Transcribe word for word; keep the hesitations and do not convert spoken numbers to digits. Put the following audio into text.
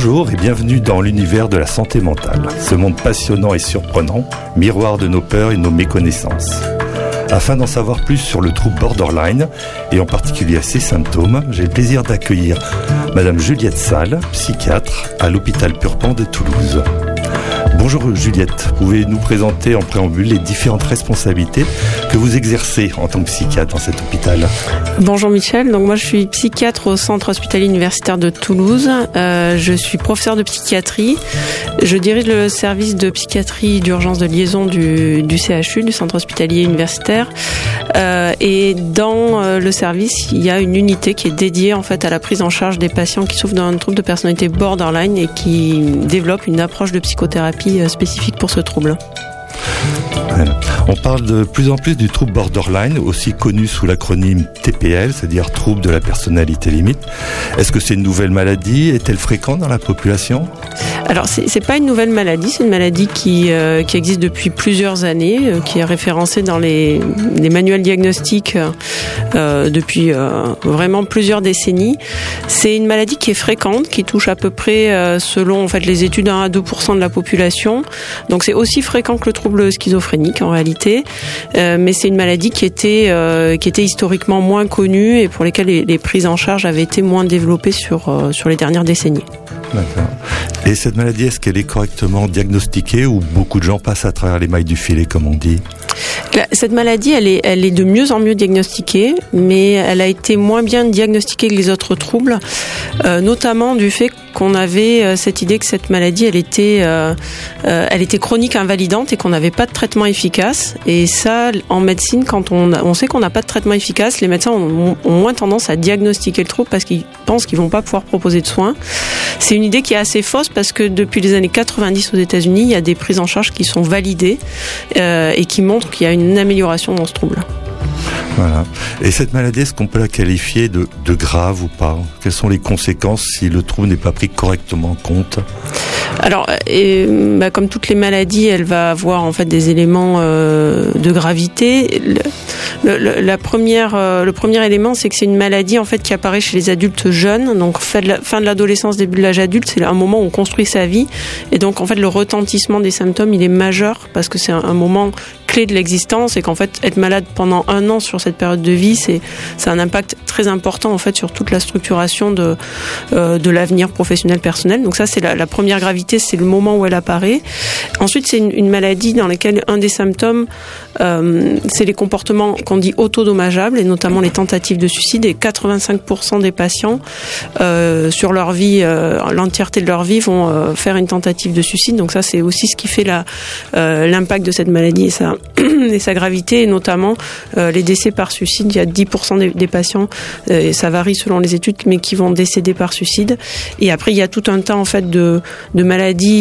Bonjour et bienvenue dans l'univers de la santé mentale. Ce monde passionnant et surprenant, miroir de nos peurs et de nos méconnaissances. Afin d'en savoir plus sur le trouble borderline, et en particulier ses symptômes, j'ai le plaisir d'accueillir Madame Juliette Salle, psychiatre à l'hôpital Purpan de Toulouse. Bonjour Juliette, pouvez nous présenter en préambule les différentes responsabilités que vous exercez en tant que psychiatre dans cet hôpital? Bonjour Michel, donc moi je suis psychiatre au centre hospitalier universitaire de Toulouse, euh, je suis professeur de psychiatrie, je dirige le service de psychiatrie d'urgence de liaison du, du C H U, du centre hospitalier universitaire, euh, et dans euh, le service il y a une unité qui est dédiée en fait à la prise en charge des patients qui souffrent d'un trouble de personnalité borderline et qui développe une approche de psychothérapie spécifique pour ce trouble. On parle de plus en plus du trouble borderline, aussi connu sous l'acronyme T P L, c'est-à-dire trouble de la personnalité limite. Est-ce que c'est une nouvelle maladie? Est-elle fréquente dans la population? Alors, c'est, c'est pas une nouvelle maladie, c'est une maladie qui, euh, qui existe depuis plusieurs années, euh, qui est référencée dans les, les manuels diagnostiques euh, depuis euh, vraiment plusieurs décennies. C'est une maladie qui est fréquente, qui touche à peu près, euh, selon en fait les études, un à deux pour cent de la population. Donc, c'est aussi fréquent que le trouble schizophrénique en réalité, euh, mais c'est une maladie qui était, euh, qui était historiquement moins connue et pour lesquelles les, les prises en charge avaient été moins développées sur, euh, sur les dernières décennies. D'accord. Et cette maladie, est-ce qu'elle est correctement diagnostiquée ou beaucoup de gens passent à travers les mailles du filet, comme on dit? Cette maladie, elle est, elle est de mieux en mieux diagnostiquée, mais elle a été moins bien diagnostiquée que les autres troubles, euh, notamment du fait qu'on avait euh, cette idée que cette maladie, elle était, euh, euh, elle était chronique invalidante et qu'on n'avait pas de traitement efficace. Et ça, en médecine, quand on, on sait qu'on n'a pas de traitement efficace, les médecins ont, ont moins tendance à diagnostiquer le trouble parce qu'ils pensent qu'ils vont pas pouvoir proposer de soins. C'est une idée qui est assez fausse parce que depuis les années quatre-vingt-dix aux États-Unis, il y a des prises en charge qui sont validées euh, et qui montrent qu'il y a une amélioration dans ce trouble. Voilà. Et cette maladie, est-ce qu'on peut la qualifier de, de grave ou pas? Quelles sont les conséquences si le trouble n'est pas pris correctement en compte? Alors, et, bah, comme toutes les maladies, elle va avoir en fait des éléments euh, de gravité. Le, le, la première, euh, le premier élément, c'est que c'est une maladie en fait qui apparaît chez les adultes jeunes. Donc, fin de, la, fin de l'adolescence, début de l'âge adulte, c'est un moment où on construit sa vie. Et donc, en fait, le retentissement des symptômes, il est majeur parce que c'est un, un moment clé de l'existence et qu'en fait, être malade pendant un an sur cette période de vie, c'est, c'est un impact très important en fait sur toute la structuration de, euh, de l'avenir professionnel personnel. Donc ça, c'est la, la première gravité, c'est le moment où elle apparaît. Ensuite, c'est une, une maladie dans laquelle un des symptômes, euh, c'est les comportements qu'on dit autodommageables et notamment les tentatives de suicide. Et quatre-vingt-cinq pour cent des patients euh, sur leur vie, euh, l'entièreté de leur vie, vont euh, faire une tentative de suicide. Donc ça, c'est aussi ce qui fait la, euh, l'impact de cette maladie et sa, et sa gravité, et notamment euh, les décès par suicide. Il y a dix pour cent des, des patients, euh, et ça varie selon les études, mais qui vont décéder par suicide. Et après, il y a tout un tas en fait de, de maladies